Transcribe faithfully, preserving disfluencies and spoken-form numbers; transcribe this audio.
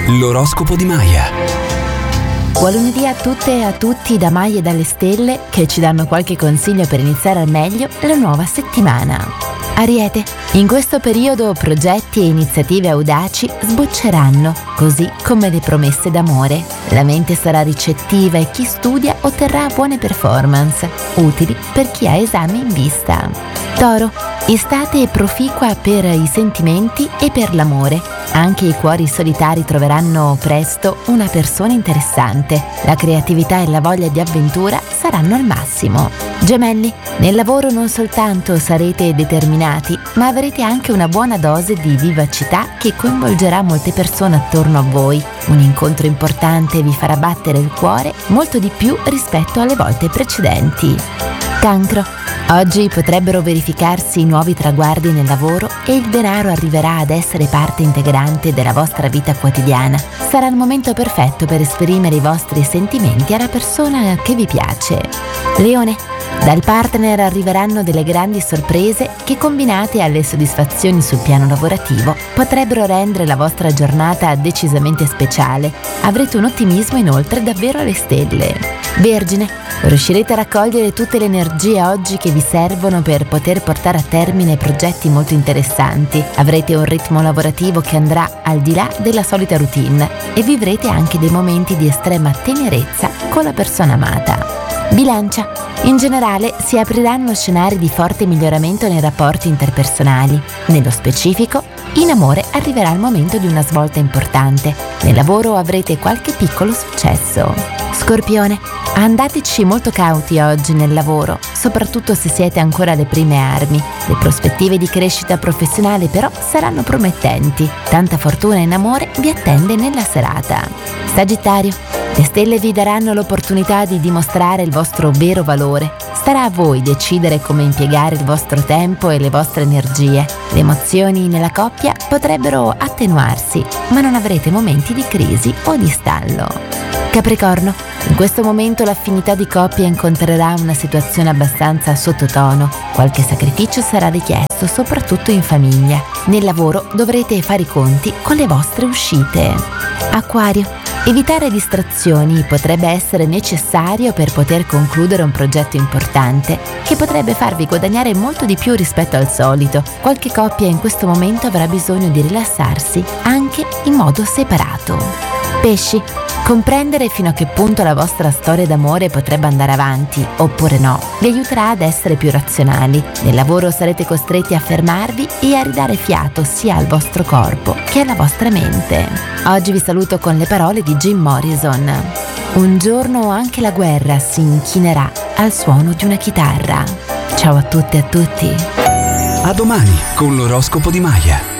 L'oroscopo di Maya. Buon lunedì a tutte e a tutti da Maya e dalle stelle, che ci danno qualche consiglio per iniziare al meglio la nuova settimana. Ariete, in questo periodo progetti e iniziative audaci sbocceranno, così come le promesse d'amore. La mente sarà ricettiva e chi studia otterrà buone performance, utili per chi ha esami in vista. Toro, estate proficua per i sentimenti e per l'amore. Anche i cuori solitari troveranno presto una persona interessante. La creatività e la voglia di avventura saranno al massimo. Gemelli, nel lavoro non soltanto sarete determinati, ma avrete anche una buona dose di vivacità che coinvolgerà molte persone attorno a voi. Un incontro importante vi farà battere il cuore molto di più rispetto alle volte precedenti. Cancro, oggi potrebbero verificarsi nuovi traguardi nel lavoro e il denaro arriverà ad essere parte integrante della vostra vita quotidiana. Sarà il momento perfetto per esprimere i vostri sentimenti alla persona che vi piace. Leone, dal partner arriveranno delle grandi sorprese che, combinate alle soddisfazioni sul piano lavorativo, potrebbero rendere la vostra giornata decisamente speciale. Avrete un ottimismo inoltre davvero alle stelle. Vergine, riuscirete a raccogliere tutte le energie oggi che vi servono per poter portare a termine progetti molto interessanti. Avrete un ritmo lavorativo che andrà al di là della solita routine e vivrete anche dei momenti di estrema tenerezza con la persona amata. Bilancia, in generale si apriranno scenari di forte miglioramento nei rapporti interpersonali. Nello specifico, in amore arriverà il momento di una svolta importante. Nel lavoro avrete qualche piccolo successo. Scorpione, andateci molto cauti oggi nel lavoro, soprattutto se siete ancora alle prime armi. Le prospettive di crescita professionale però saranno promettenti. Tanta fortuna in amore vi attende nella serata. Sagittario, le stelle vi daranno l'opportunità di dimostrare il vostro vero valore. Starà a voi decidere come impiegare il vostro tempo e le vostre energie. Le emozioni nella coppia potrebbero attenuarsi, ma non avrete momenti di crisi o di stallo. Capricorno, in questo momento l'affinità di coppia incontrerà una situazione abbastanza sottotono. Qualche sacrificio sarà richiesto, soprattutto in famiglia. Nel lavoro dovrete fare i conti con le vostre uscite. Acquario, evitare distrazioni potrebbe essere necessario per poter concludere un progetto importante che potrebbe farvi guadagnare molto di più rispetto al solito. Qualche coppia in questo momento avrà bisogno di rilassarsi anche in modo separato. Pesci, comprendere fino a che punto la vostra storia d'amore potrebbe andare avanti, oppure no, vi aiuterà ad essere più razionali. Nel lavoro sarete costretti a fermarvi e a ridare fiato sia al vostro corpo che alla vostra mente. Oggi vi saluto con le parole di Jim Morrison. Un giorno anche la guerra si inchinerà al suono di una chitarra. Ciao a tutte e a tutti. A domani con l'oroscopo di Maya.